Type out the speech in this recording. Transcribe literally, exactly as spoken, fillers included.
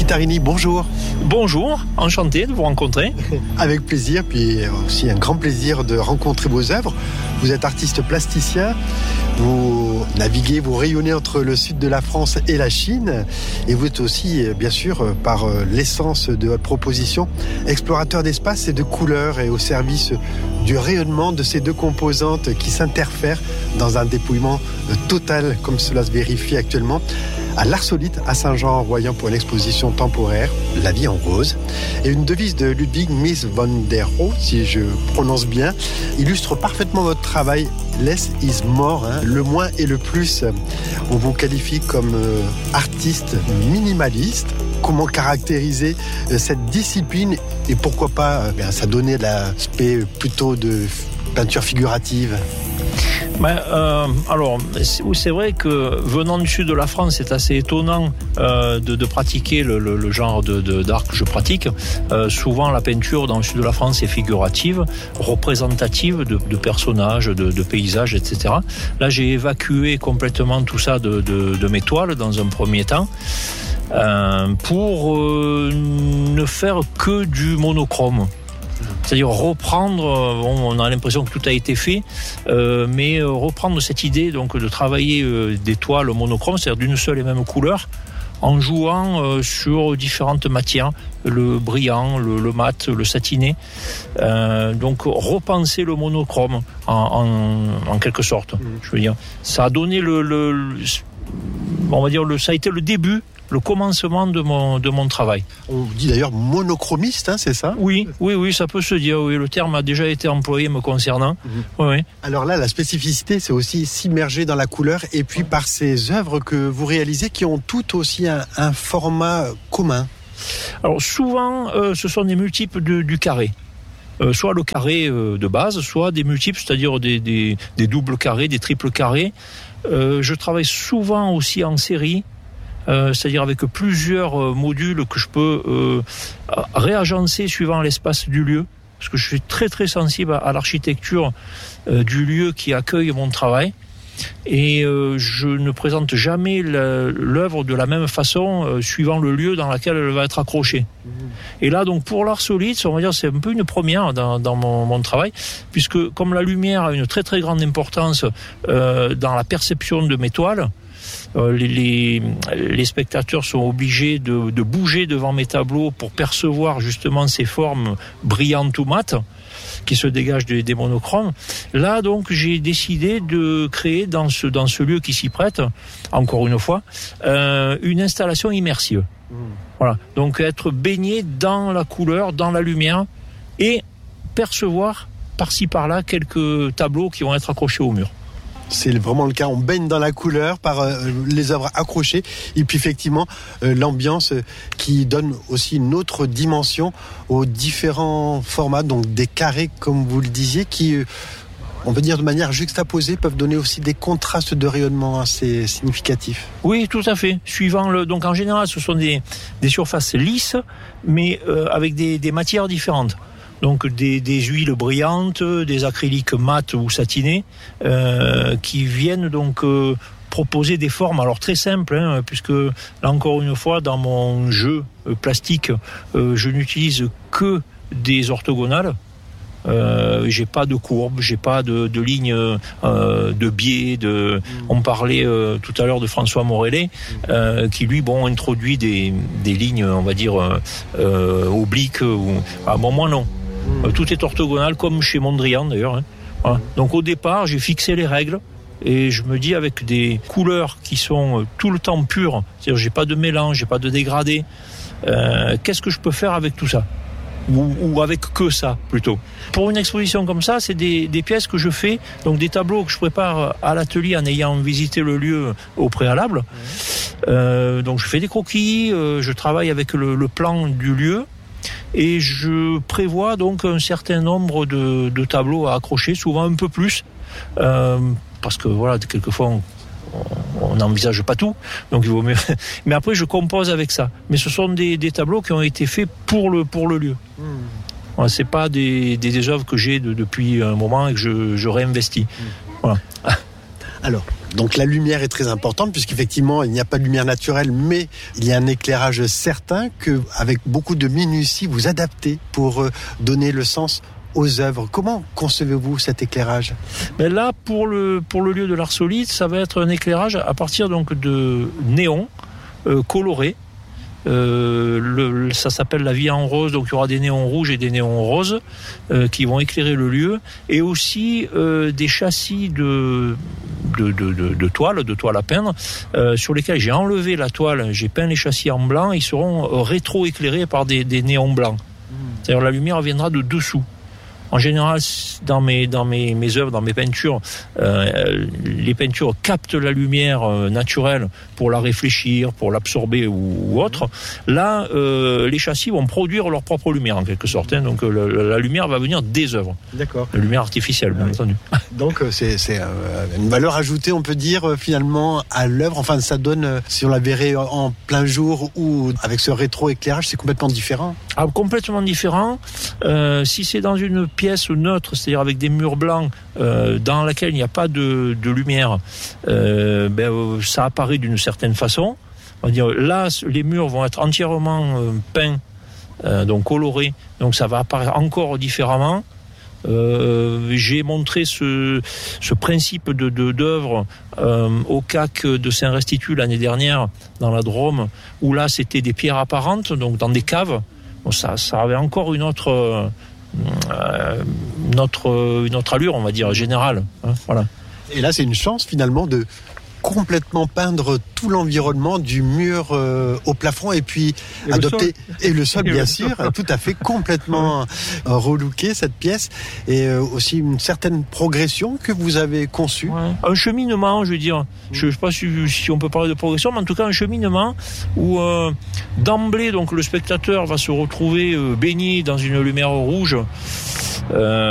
Guittarini, bonjour. Bonjour, enchanté de vous rencontrer. Avec plaisir, puis aussi un grand plaisir de rencontrer vos œuvres. Vous êtes artiste plasticien, vous naviguez, vous rayonnez entre le sud de la France et la Chine, et vous êtes aussi, bien sûr, par l'essence de votre proposition, explorateur d'espace et de couleurs et au service du rayonnement de ces deux composantes qui s'interfèrent dans un dépouillement total, comme cela se vérifie actuellement, à l'Arsolite à Saint-Jean-en-Royan pour l'exposition temporaire La vie en rose. Et une devise de Ludwig Mies van der Rohe, si je prononce bien, illustre parfaitement votre travail. Less is more, hein, le moins et le plus. On vous qualifie comme euh, artiste minimaliste. Comment caractériser euh, cette discipline et pourquoi pas euh, bien, ça donnait l'aspect plutôt de peinture figurative? Ben, euh, alors, c'est vrai que venant du sud de la France, c'est assez étonnant euh, de, de pratiquer le, le, le genre de, de, d'art que je pratique. Euh, souvent, la peinture dans le sud de la France est figurative, représentative de, de personnages, de, de paysages, et cetera. Là, j'ai évacué complètement tout ça de, de, de mes toiles dans un premier temps. Euh, pour euh, ne faire que du monochrome. C'est-à-dire reprendre, bon, on a l'impression que tout a été fait, euh, mais reprendre cette idée donc de travailler euh, des toiles monochromes, c'est-à-dire d'une seule et même couleur, en jouant euh, sur différentes matières, le brillant, le, le mat, le satiné. Euh, donc repenser le monochrome en, en, en quelque sorte. Mmh. Je veux dire, ça a donné le, le, le, on va dire le, ça a été le début. Le commencement de mon, de mon travail. On dit d'ailleurs monochromiste, hein, c'est ça ? Oui, oui, oui, ça peut se dire. Oui, le terme a déjà été employé me concernant. Mmh. Oui, oui. Alors là, la spécificité, c'est aussi s'immerger dans la couleur et puis par ces œuvres que vous réalisez qui ont toutes aussi un, un format commun. Alors souvent, euh, ce sont des multiples de, du carré. Euh, soit le carré euh, de base, soit des multiples, c'est-à-dire des, des, des doubles carrés, des triples carrés. Euh, je travaille souvent aussi en série. Euh, c'est-à-dire avec plusieurs euh, modules que je peux euh, réagencer suivant l'espace du lieu, parce que je suis très très sensible à, à l'architecture euh, du lieu qui accueille mon travail, et euh, je ne présente jamais la, l'œuvre de la même façon euh, suivant le lieu dans lequel elle va être accrochée. Mmh. Et là donc pour l'Arsolite, on va dire c'est un peu une première dans, dans mon, mon travail, puisque comme la lumière a une très très grande importance euh, dans la perception de mes toiles, Euh, les, les, les spectateurs sont obligés de, de bouger devant mes tableaux pour percevoir justement ces formes brillantes ou mates qui se dégagent des, des monochromes. Là donc j'ai décidé de créer dans ce, dans ce lieu qui s'y prête, encore une fois, euh, une installation immersive. Mmh. Voilà. Donc être baigné dans la couleur, dans la lumière et percevoir par-ci par-là quelques tableaux qui vont être accrochés au mur. C'est vraiment le cas, on baigne dans la couleur par euh, les œuvres accrochées et puis effectivement euh, l'ambiance euh, qui donne aussi une autre dimension aux différents formats, donc des carrés comme vous le disiez qui, euh, on peut dire de manière juxtaposée, peuvent donner aussi des contrastes de rayonnement assez significatifs. Oui, tout à fait. Suivant le, donc en général ce sont des, des surfaces lisses mais euh, avec des, des matières différentes. Donc des, des huiles brillantes, des acryliques mat ou satinés, euh, qui viennent donc euh, proposer des formes alors très simples, hein, puisque là encore une fois dans mon jeu euh, plastique, euh, je n'utilise que des orthogonales. Euh, j'ai pas de courbes, j'ai pas de, de lignes euh, de biais. De... On parlait euh, tout à l'heure de François Morellet, euh, qui lui, bon, introduit des, des lignes, on va dire euh, obliques. Ou... Ah bon, moi non. Euh, tout est orthogonal, comme chez Mondrian d'ailleurs. Hein. Voilà. Donc au départ, j'ai fixé les règles et je me dis avec des couleurs qui sont tout le temps pures, c'est-à-dire j'ai pas de mélange, j'ai pas de dégradé. Euh, qu'est-ce que je peux faire avec tout ça ? Ou, ou avec que ça plutôt. Pour une exposition comme ça, c'est des, des pièces que je fais, donc des tableaux que je prépare à l'atelier en ayant visité le lieu au préalable. Euh, donc je fais des croquis, euh, je travaille avec le, le plan du lieu. Et je prévois donc un certain nombre de, de tableaux à accrocher, souvent un peu plus, euh, parce que voilà, quelquefois on, on n'envisage pas tout, donc il vaut mieux. Mais après, je compose avec ça. Mais ce sont des, des tableaux qui ont été faits pour le pour le lieu. Mmh. Voilà, c'est pas des, des, des œuvres que j'ai de, depuis un moment et que je, je réinvestis. Mmh. Voilà. Alors, donc la lumière est très importante puisqu'effectivement il n'y a pas de lumière naturelle, mais il y a un éclairage certain que, avec beaucoup de minutie, vous adaptez pour donner le sens aux œuvres. Comment concevez-vous cet éclairage ? Ben là, pour le, pour le lieu de l'art solide, ça va être un éclairage à partir donc de néons euh, colorés. Euh, le, ça s'appelle la vie en rose, donc il y aura des néons rouges et des néons roses euh, qui vont éclairer le lieu, et aussi euh, des châssis de, de, de, de, de toile, de toile à peindre, euh, sur lesquels j'ai enlevé la toile, j'ai peint les châssis en blanc, ils seront rétro-éclairés par des, des néons blancs. C'est-à-dire la lumière viendra de dessous. En général, dans mes dans mes mes œuvres, dans mes peintures, euh, les peintures captent la lumière euh, naturelle pour la réfléchir, pour l'absorber ou, ou autre. Là, euh, les châssis vont produire leur propre lumière en quelque sorte. Hein, donc le, la lumière va venir des œuvres. D'accord. La lumière artificielle, bien oui. entendu. Donc c'est c'est euh, une valeur ajoutée, on peut dire euh, finalement à l'œuvre. Enfin, ça donne, euh, si on la verrait en plein jour ou avec ce rétro-éclairage, c'est complètement différent. Ah, complètement différent. Euh, si c'est dans une pièce neutre, c'est-à-dire avec des murs blancs euh, dans laquelle il n'y a pas de, de lumière, euh, ben, ça apparaît d'une certaine façon. On va dire, là, les murs vont être entièrement euh, peints, euh, donc colorés, donc ça va apparaître encore différemment. Euh, j'ai montré ce, ce principe de, de, d'œuvre euh, au C A C de Saint-Restitut l'année dernière, dans la Drôme, où là c'était des pierres apparentes, donc dans des caves. Bon, ça, ça avait encore une autre... Euh, Euh, notre, une autre allure, on va dire, générale. Hein, voilà. Et là, c'est une chance finalement de complètement peindre tout l'environnement du mur euh, au plafond et puis et adopter le et le sol et bien le sûr, sol. tout à fait complètement euh, relooké cette pièce, et euh, aussi une certaine progression que vous avez conçue. Ouais. Un cheminement, je veux dire, je ne sais pas si, si on peut parler de progression, mais en tout cas un cheminement où euh, d'emblée donc le spectateur va se retrouver euh, baigné dans une lumière rouge. Euh,